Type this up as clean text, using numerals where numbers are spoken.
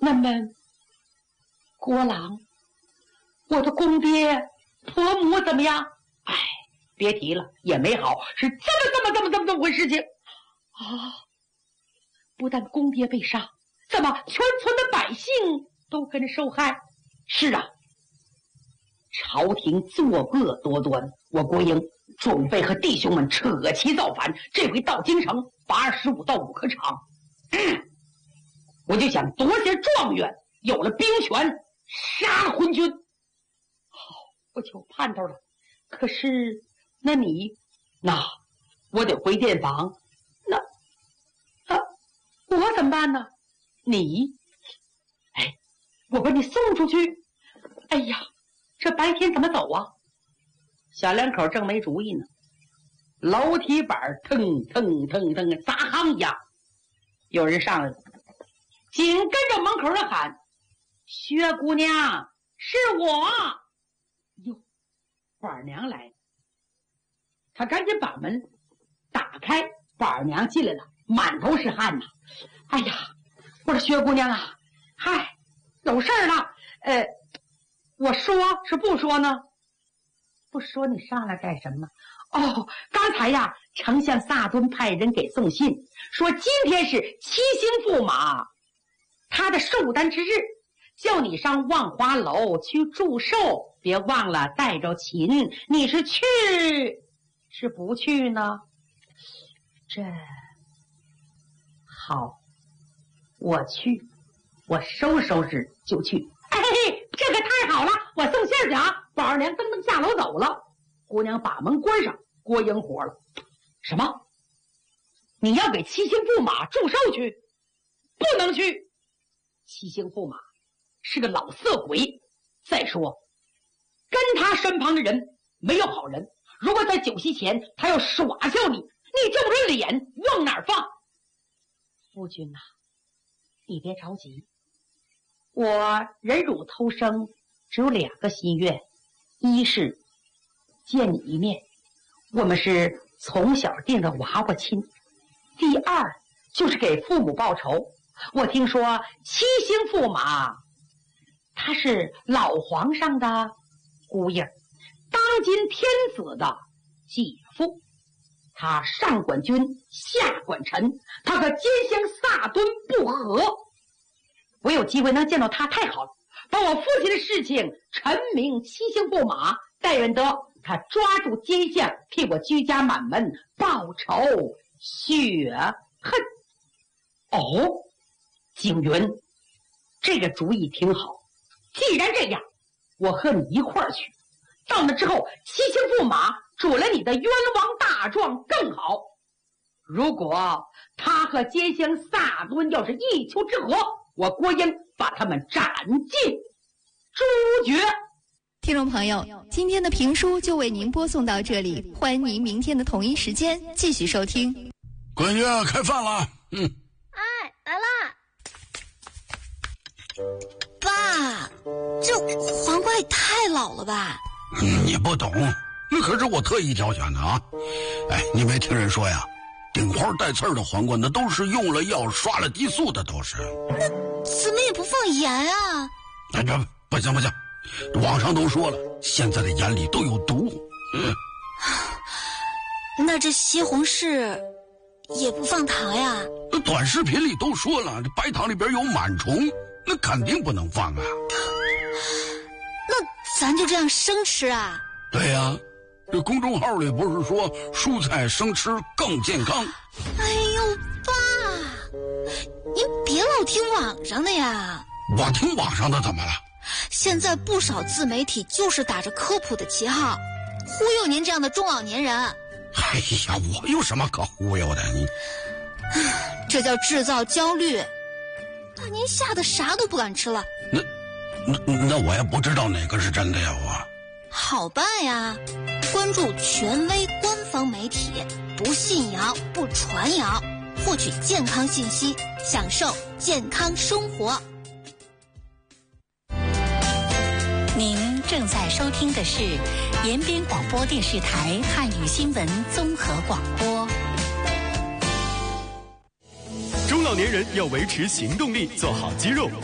问问郭郎，我的公爹婆母怎么样？哎，别提了，也没好，是这么回事情啊！不但公爹被杀，怎么全村的百姓都跟着受害？是啊，朝廷作恶多端，我郭英准备和弟兄们扯旗造反，这回到京城85道五科场，我就想夺些状元，有了兵权，杀昏君。好，我就盼头了。可是那你，那我得回殿房，那我怎么办呢？你，哎，我把你送出去。哎呀，这白天怎么走啊？小两口正没主意呢，楼梯板腾腾腾腾砸夯一样，有人上来了，紧跟着门口人喊：“薛姑娘，是我。”哟，板儿娘来了，他赶紧把门打开，板儿娘进来了，满头是汗呐。哎呀，我说薛姑娘啊，嗨，有事儿了。我说是不说呢？不说你上来干什么？哦，刚才呀，丞相萨敦派人给送信，说今天是七星驸马他的寿诞之日，叫你上万花楼去祝寿，别忘了带着琴。你是去是不去呢？这好，我去，我收拾收拾就去。哎，这个太好了，我送信去啊！宝二娘噔噔下楼走了，姑娘把门关上，郭英火了。什么？你要给七星驸马祝寿去？不能去！七星驸马是个老色鬼，再说跟他身旁的人没有好人，如果在酒席前他要耍笑你，你这不是脸往哪儿放？夫君呐，你别着急，我忍辱偷生只有2个心愿，一是见你一面，我们是从小定的娃娃亲；第二就是给父母报仇。我听说七星驸马他是老皇上的姑爷，当今天子的姐夫，他上管军下管臣，他和奸相萨敦不和，我有机会能见到他太好了，把我父亲的事情陈明七星驸马，但愿得他抓住奸相，替我居家满门报仇雪恨。哦，景云，这个主意挺好，既然这样，我和你一块儿去，到那之后七星驸马主了你的冤枉大状更好。如果他和奸相萨敦要是一丘之貉，我郭英把他们斩尽诛绝。 听众朋友，今天的评书就为您播送到这里，欢迎您明天的同一时间继续收听。 闺女，开饭了。 哎，来啦！爸，这黄瓜也太老了吧？ 你不懂，那可是我特意挑选的啊！哎，你没听人说呀？顶花带刺儿的黄瓜，那都是用了药、刷了激素的，都是。 那怎么也不放盐啊？ 这不行，网上都说了，现在的盐里都有毒。 那这西红柿也不放糖呀？ 短视频里都说了，这白糖里边有螨虫，那肯定不能放啊。 那咱就这样生吃啊？ 对呀，这公众号里不是说蔬菜生吃更健康？ 哎呦，爸，您别老听网上的呀。 我听网上的怎么了？ 现在不少自媒体就是打着科普的旗号，忽悠您这样的中老年人。 哎呀，我有什么可忽悠的？你这叫制造焦虑，把您吓得啥都不敢吃了。 那我也不知道哪个是真的呀。我好办呀，关注权威官方媒体，不信谣不传谣，获取健康信息，享受健康生活。 您正在收听的是延边广播电视台汉语新闻综合广播。 中老年人要维持行动力，做好肌肉